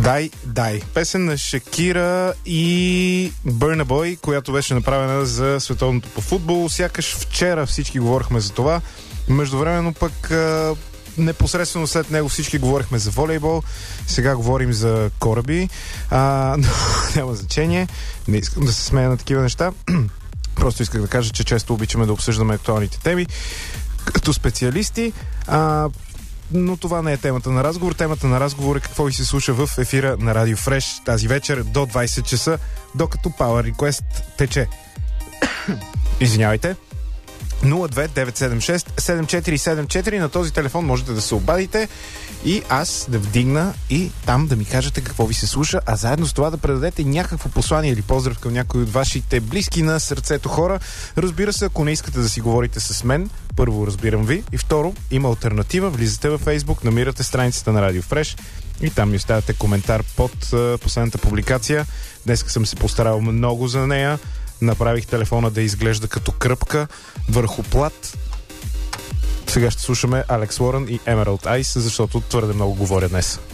Дай. Песен на Шакира и Burna Boy, която беше направена за световното по футбол. Сякаш вчера всички говорихме за това. Междувременно пък непосредствено след него всички говорихме за волейбол. Сега говорим за кораби. Но няма значение. Не искам да се смея на такива неща. Просто исках да кажа, че често обичаме да обсъждаме актуалните теми като специалисти. Но това не е темата на разговор. Темата на разговор е какво ви се слуша в ефира на Радио Фреш тази вечер до 20 часа, докато Power Request тече. Извинявайте. 02976-7474. На този телефон можете да се обадите и аз да вдигна и там да ми кажете какво ви се слуша, а заедно с това да предадете някакво послание или поздрав към някой от вашите близки на сърцето хора. Разбира се, ако не искате да си говорите с мен, първо разбирам ви и второ, има алтернатива. Влизате във Facebook, намирате страницата на Радио Фреш и там ми оставяте коментар под последната публикация. Днес съм се постарал много за нея. Направих телефона да изглежда като кръпка върху плат. Сега ще слушаме Алекс Лорен и Emerald Eyes, защото твърде много говоря днес.